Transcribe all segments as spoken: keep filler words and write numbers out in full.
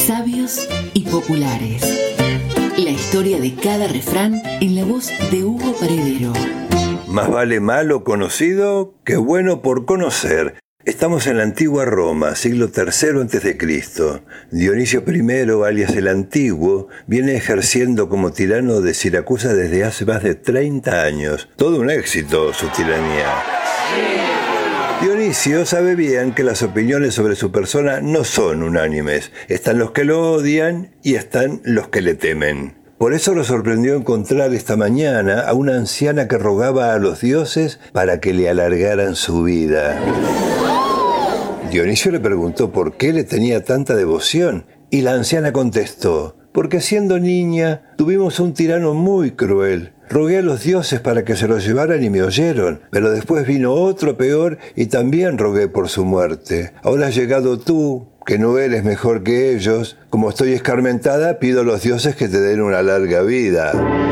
Sabios y populares. La historia de cada refrán en la voz de Hugo Paredero. Más vale malo conocido que bueno por conocer. Estamos en la antigua Roma, siglo tercero antes de Cristo. Dionisio primero, alias el Antiguo, viene ejerciendo como tirano de Siracusa desde hace más de treinta años. Todo un éxito su tiranía. Dionisio sabe bien que las opiniones sobre su persona no son unánimes. Están los que lo odian y están los que le temen. Por eso lo sorprendió encontrar esta mañana a una anciana que rogaba a los dioses para que le alargaran su vida. Dionisio le preguntó por qué le tenía tanta devoción y la anciana contestó: porque siendo niña tuvimos un tirano muy cruel. Rogué a los dioses para que se lo llevaran y me oyeron, pero después vino otro peor y también rogué por su muerte. Ahora has llegado tú, que no eres mejor que ellos. Como estoy escarmentada, pido a los dioses que te den una larga vida.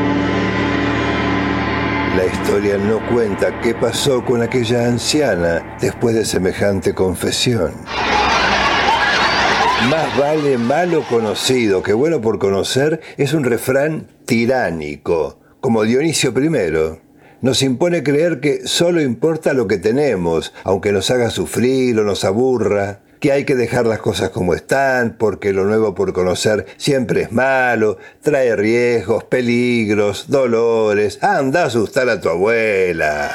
La historia no cuenta qué pasó con aquella anciana después de semejante confesión. Más vale malo conocido que bueno por conocer es un refrán tiránico, como Dionisio primero. Nos impone creer que solo importa lo que tenemos, aunque nos haga sufrir o nos aburra, que hay que dejar las cosas como están, porque lo nuevo por conocer siempre es malo, trae riesgos, peligros, dolores. Anda a asustar a tu abuela.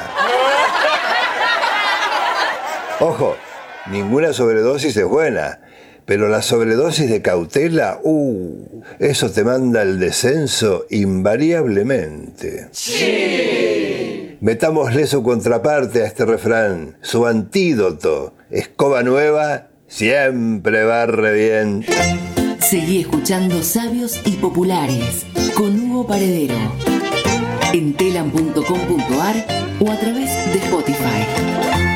Ojo, ninguna sobredosis es buena, pero la sobredosis de cautela, uh, eso te manda al descenso invariablemente. Sí. Metámosle su contraparte a este refrán, su antídoto. Escoba nueva siempre barre bien. Seguí escuchando Sabios y Populares con Hugo Paredero en telam punto com punto ar o a través de Spotify.